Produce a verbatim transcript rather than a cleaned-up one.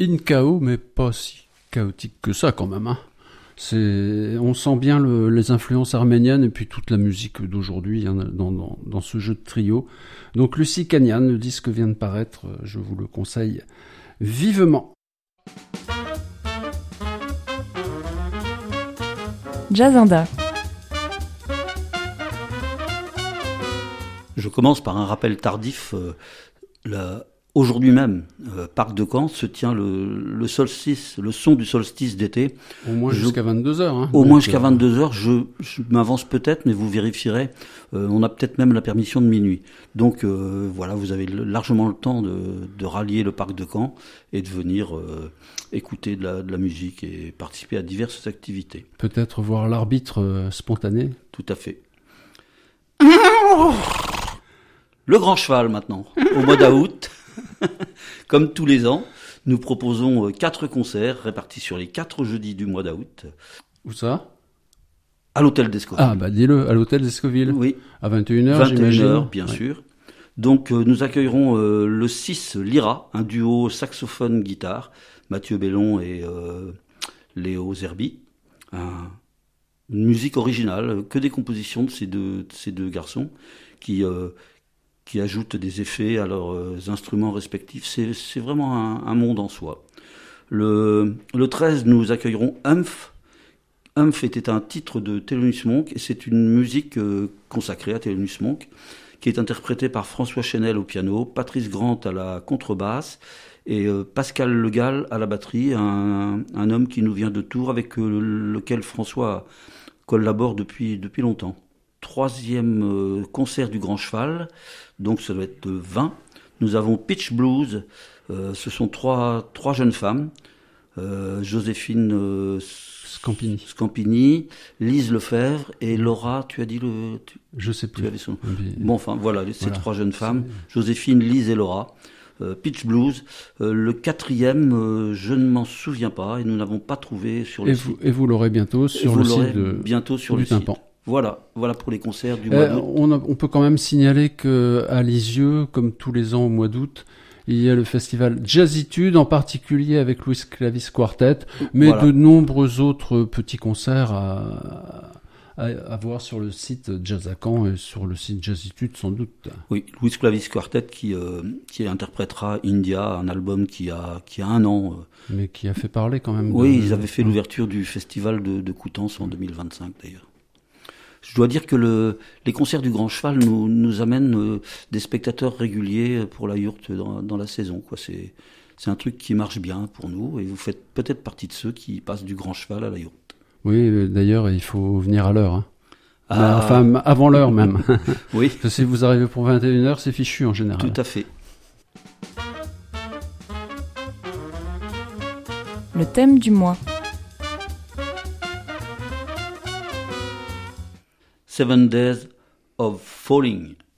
In Chaos, mais pas si chaotique que ça quand même. Hein. C'est, on sent bien le, les influences arméniennes et puis toute la musique d'aujourd'hui hein, dans, dans, dans ce jeu de trio. Donc Lucie Canyan, le disque vient de paraître, je vous le conseille vivement. Jazzanda. Je commence par un rappel tardif. Euh, la... Aujourd'hui même, euh, Parc de Caen se tient le, le solstice, le son du solstice d'été. Au moins je... jusqu'à vingt-deux heures. Hein. Au Donc, moins jusqu'à euh... vingt-deux heures. Je, je m'avance peut-être, mais vous vérifierez. Euh, on a peut-être même la permission de minuit. Donc euh, voilà, vous avez largement le temps de, de rallier le Parc de Caen et de venir euh, écouter de la, de la musique et participer à diverses activités. Peut-être voir l'arbitre euh, spontané. Tout à fait. Le Grand Cheval maintenant, au mois d'août. Comme tous les ans, nous proposons quatre concerts répartis sur les quatre jeudis du mois d'août. Où ça ? À l'hôtel d'Escoville. Ah, bah dis-le, à l'hôtel d'Escoville. Oui. À vingt et une heures, vingt et une j'imagine. heures, bien ouais. sûr. Donc, euh, nous accueillerons euh, le six Lyra, un duo saxophone-guitare, Mathieu Bellon et euh, Léo Zerbi. Un, une musique originale, que des compositions de ces deux, de ces deux garçons qui... Euh, qui ajoutent des effets à leurs euh, instruments respectifs. C'est, c'est vraiment un, un monde en soi. Le, le treize, nous accueillerons Humph. Humph était un titre de Thelonious Monk, et c'est une musique euh, consacrée à Thelonious Monk, qui est interprétée par François Chenel au piano, Patrice Grant à la contrebasse, et euh, Pascal Le Gall à la batterie, un, un homme qui nous vient de Tours, avec euh, lequel François collabore depuis, depuis longtemps. Troisième euh, concert du Grand Cheval, donc ça doit être le vingt. Nous avons Pitch Blues, euh, ce sont trois, trois jeunes femmes, euh, Joséphine euh, Scampini. Scampini, Lise Lefebvre et Laura, tu as dit le... Tu, Je sais plus. Tu avais son... Puis... Bon, enfin, voilà, ces voilà. trois jeunes femmes, C'est... Joséphine, Lise et Laura. Euh, Pitch Blues. Euh, le quatrième, euh, je ne m'en souviens pas et nous n'avons pas trouvé sur le et site. Vous, et vous l'aurez bientôt sur le site de... bientôt sur du le tympan. site. Voilà, voilà pour les concerts du mois euh, d'août. On, a, on peut quand même signaler qu'à Lisieux, comme tous les ans au mois d'août, il y a le festival Jazzitude, en particulier avec Louis Clavis Quartet, mais voilà. de nombreux autres petits concerts à, à, à voir sur le site Jazz à Caen et sur le site Jazzitude sans doute. Oui, Louis Clavis Quartet qui, euh, qui interprétera India, un album qui a, qui a un an. Euh... Mais qui a fait parler quand même. Oui, de... ils avaient fait l'ouverture du festival de, de Coutances en deux mille vingt-cinq d'ailleurs. Je dois dire que le, les concerts du Grand Cheval nous, nous amènent euh, des spectateurs réguliers pour la yourte dans, dans la saison. Quoi. C'est, c'est un truc qui marche bien pour nous et vous faites peut-être partie de ceux qui passent du Grand Cheval à la yourte. Oui, d'ailleurs, il faut venir à l'heure. Hein. Ah. Mais, enfin, avant l'heure même. Oui. Parce que si vous arrivez pour vingt et une heures, c'est fichu en général. Tout à fait. Le thème du mois. Seven Days of Falling.